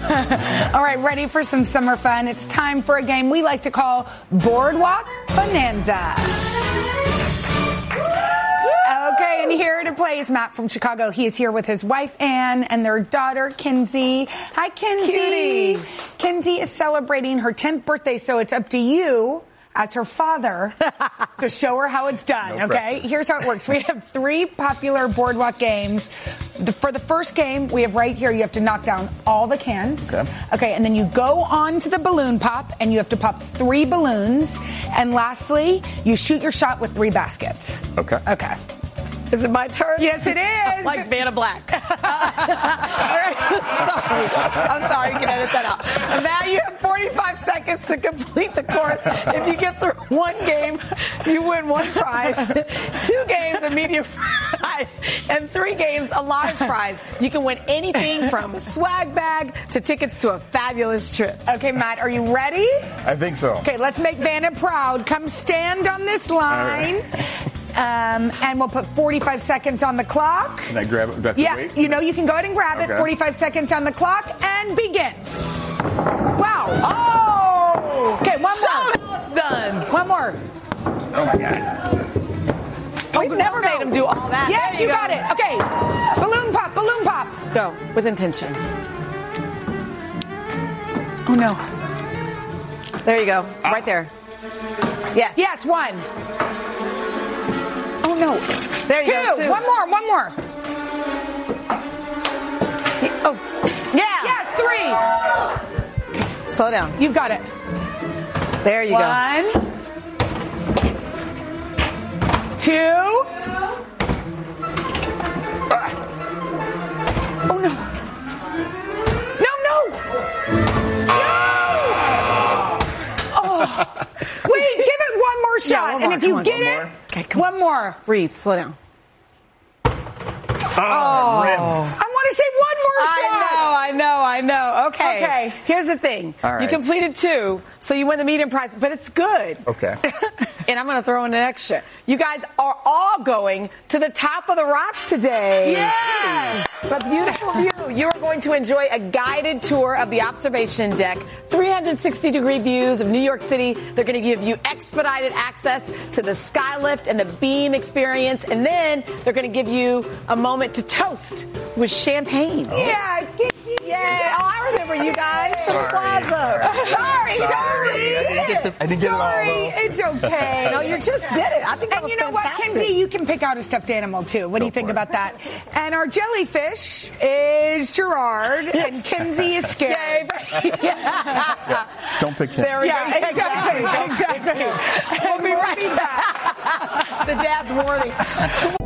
All right, ready for some summer fun? It's time for a game we like to call Boardwalk Bonanza. Okay, and here to play is Matt from Chicago. He is here with his wife, Ann, and their daughter, Kinsey. Hi, Kinsey. Cutie. Kinsey is celebrating her 10th birthday, so it's up to you, as her father, to show her how it's done, No okay? pressure. Here's how it works. We have 3 popular boardwalk games. For the first game, we have right here, you have to knock down all the cans. Okay, and then you go on to the balloon pop, and you have to pop 3 balloons. And lastly, you shoot your shot with 3 baskets. Okay. Okay. Is it my turn? Yes, it is. Like Vanna Black. All right. I'm sorry. You can edit that out. And now you have 45 seconds to complete the course. If you get through 1 game, you win 1 prize. 2 games, a medium prize. And 3 games, a large prize. You can win anything from a swag bag to tickets to a fabulous trip. Okay, Matt, are you ready? I think so. Okay, let's make Vanna proud. Come stand on this line. And we'll put 45 seconds on the clock. Can I grab it? Do I have to Yeah, wait? you know you can go ahead and grab it. Okay. 45 seconds on the clock and begin. Wow. Oh! Okay, one So more. it's done. One more. Oh my God. We've never made him do all that. Yes, There you go. got it. Okay. Balloon pop, balloon pop. Go with intention. Oh, no. There you go. Right there. Yes. Yes, 1. Oh, no. There you 2. go. 2. One more. Oh. Yeah. Yes, 3. Slow down. You've got it. There you go. 1. 2. Oh, no. No. Oh. Wait, give it one more shot. Yeah, one more. And if you Come on. get One it, more? Okay, come one more. Breathe. Slow down. Oh, rim. I want to say one more shot. I know. Okay. Okay. Here's the thing. All right. You completed 2, so you win the medium prize, but it's good. Okay. And I'm going to throw in an extra. You guys are all going to the top of the rock today. Yes. A beautiful view. You are going to enjoy a guided tour of the observation deck, 360-degree views of New York City. They're going to give you expedited access to the skylift and the beam experience, and then they're going to give you a moment to toast with champagne. Yeah. Yeah. Oh, I remember you guys from the Sorry. plaza. Sorry. I didn't get it all, Sorry, though. it's okay. No, you just did it. I think that And was you know fantastic. what, Kinsey, you can pick out a stuffed animal too. What do you Go think for it. about that? And our jellyfish is Gerard, and Kinsey is scared. Don't pick him. There we go. Yeah, exactly. We'll be right back. The dad's warning.